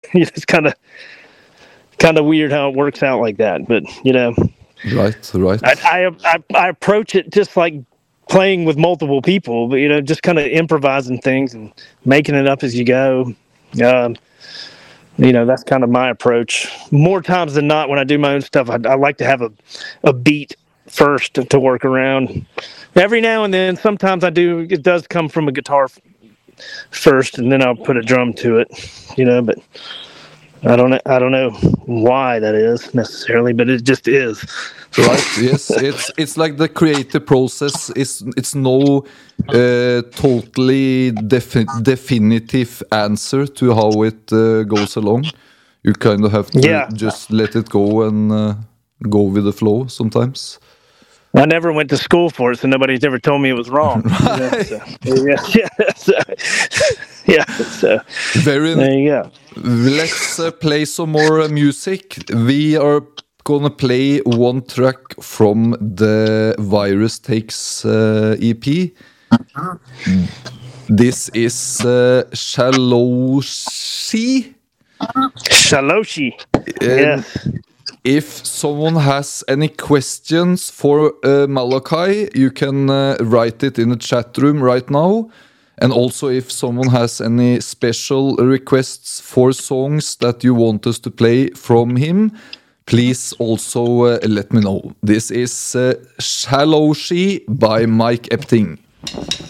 It's kind of weird how it works out like that. But Right. I approach it just like playing with multiple people, but just kind of improvising things and making it up as you go. That's kind of my approach. More times than not, when I do my own stuff, I like to have a beat first to work around. Every now and then, sometimes I do. It does come from a guitar first, and then I'll put a drum to it. But I don't know why that is necessarily, but it just is. Right. Yes. It's like the creative process. It's no totally definitive answer to how it goes along. You kind of have to just let it go and go with the flow sometimes. I never went to school for it, so nobody's ever told me it was wrong. Right. So Very. There you go. Let's play some more music. We are gonna play one track from the Virus Takes EP. This is Shaloshi. Shaloshi. Yes. If someone has any questions for Malachi, you can write it in the chat room right now. And also, if someone has any special requests for songs that you want us to play from him, please also let me know. This is Shaloshi by Mike Epting.